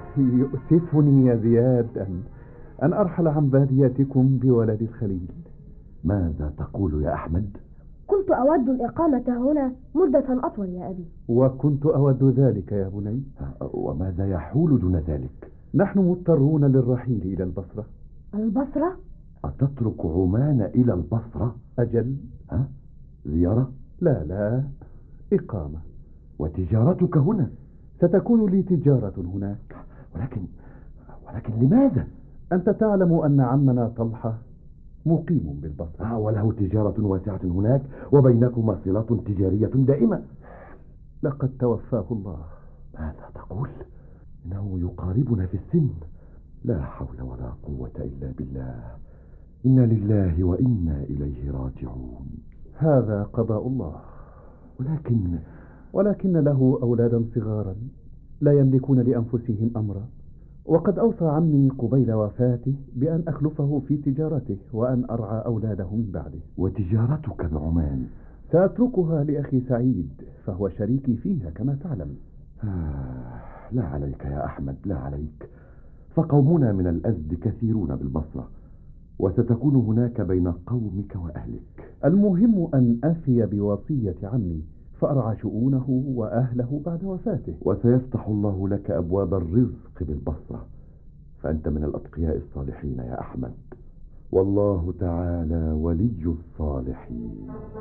يؤسفني يا زياد أن أرحل عن باديتكم بولد الخليل. ماذا تقول يا أحمد؟ كنت أود الإقامة هنا مدة أطول يا أبي. وكنت أود ذلك يا بني. وماذا يحول دون ذلك؟ نحن مضطرون للرحيل إلى البصرة. البصرة؟ أتترك عمان إلى البصرة؟ أجل. زيارة؟ لا، إقامة. وتجارتك هنا؟ ستكون لي تجارة هناك. ولكن لماذا؟ أنت تعلم أن عمنا طلحة مقيم بالبصرة. وله تجارة واسعة هناك وبينكما صلات تجارية دائمة. لقد توفاه الله. ماذا تقول؟ إنه يقاربنا في السن. لا حول ولا قوة إلا بالله. إنا لله وإنا إليه راجعون. هذا قضاء الله. ولكن له أولادا صغارا لا يملكون لأنفسهم أمرا، وقد أوصى عمي قبيل وفاته بأن أخلفه في تجارته وأن أرعى أولاده من بعده. وتجارتك بعمان؟ سأتركها لأخي سعيد، فهو شريكي فيها كما تعلم. لا عليك يا أحمد، لا عليك، فقومنا من الأزد كثيرون بالبصرة، وستكون هناك بين قومك وأهلك. المهم أن أفي بوصية عمي فأرعى شؤونه وأهله بعد وفاته. وسيفتح الله لك أبواب الرزق بالبصرة، فأنت من الأتقياء الصالحين يا أحمد، والله تعالى ولي الصالحين.